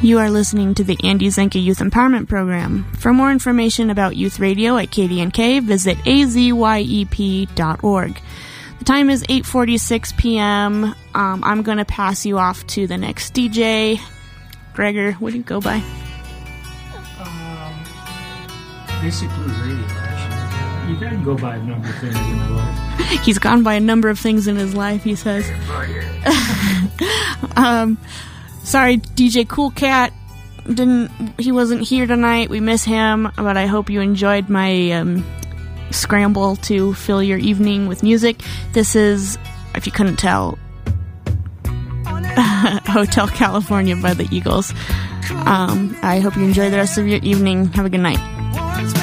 You are listening to the Andy Zenke Youth Empowerment Program. For more information about youth radio at KDNK, visit azyep.org. The time is 8:46 p.m. I'm going to pass you off to the next DJ. Gregor, what do you go by? Basically radio, actually. You can go by a number of things in my life. He's gone by a number of things in his life, he says. Sorry, DJ Cool Cat he wasn't here tonight. We miss him, but I hope you enjoyed my scramble to fill your evening with music. This is, if you couldn't tell, Hotel California by the Eagles. I hope you enjoy the rest of your evening. Have a good night.